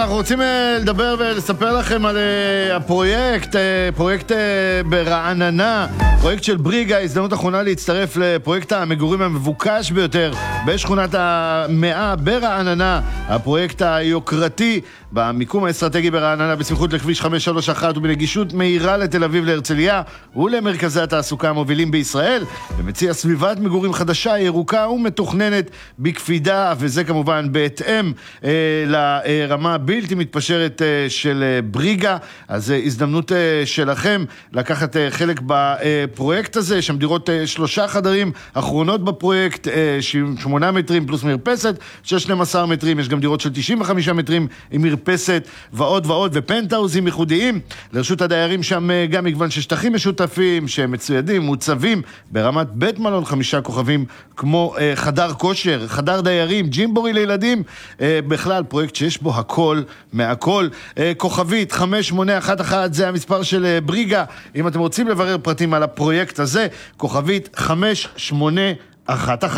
אנחנו רוצים לדבר ולספר לכם על הפרויקט ברעננה, פרויקט של בריגה, הזדמנות אחרונה להצטרף לפרויקט המגורים המבוקש ביותר בשכונת המאה ברעננה, הפרויקט היוקרתי במיקום האסטרטגי ברעננה בסמיכות לכביש 531 ובנגישות מהירה לתל אביב להרצליה ולמרכזי התעסוקה המובילים בישראל, ומציע סביבת מגורים חדשה, ירוקה ומתוכננת בקפידה, וזה כמובן בהתאם לרמה בלתי מתפשרת של בריגה. אז הזדמנות שלכם לקחת חלק בפרויקט הזה, שם דירות 3 חדרים אחרונות בפרויקט, 8 מטרים פלוס מרפסת של 12 מטרים, יש גם דירות של 95 מטרים עם מרפסת ועוד ועוד, ופנטהאוזים ייחודיים. לרשות הדיירים שם גם מגוון של שטחים משותפים שמצוידים, מוצבים ברמת בית מלון 5 כוכבים, כמו חדר כושר, חדר דיירים, ג'ימבורי לילדים, בכלל פרויקט שיש בו הכל מהכל. כוכבית 5811 זה המספר של בריגה, אם אתם רוצים לברר פרטים על הפרויקט הזה, כוכבית 5811.